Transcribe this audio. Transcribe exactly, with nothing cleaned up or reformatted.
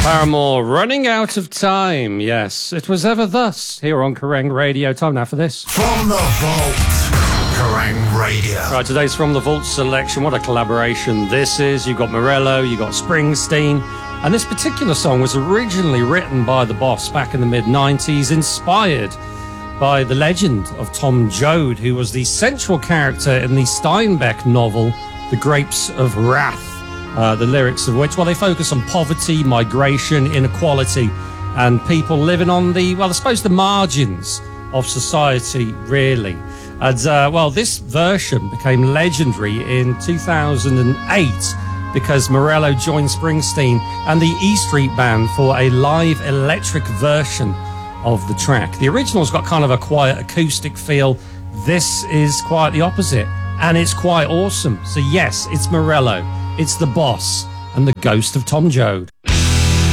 Paramore, Running Out of Time. Yes, it was ever thus here on Kerrang Radio. Time now for this. From the Vault, Kerrang Radio. Right, today's From the Vault selection. What a collaboration this is. You've got Morello, you've got Springsteen. And this particular song was originally written by the Boss back in the mid nineties, inspired by the legend of Tom Joad, who was the central character in the Steinbeck novel, The Grapes of Wrath. Uh, the lyrics of which, well, they focus on poverty, migration, inequality, and people living on the, well, I suppose the margins of society, really. And, uh, well, this version became legendary in two thousand eight because Morello joined Springsteen and the E Street Band for a live electric version of the track. The original's got kind of a quiet acoustic feel. This is quite the opposite, and it's quite awesome. So, yes, it's Morello. It's the Boss and the ghost of Tom Joad.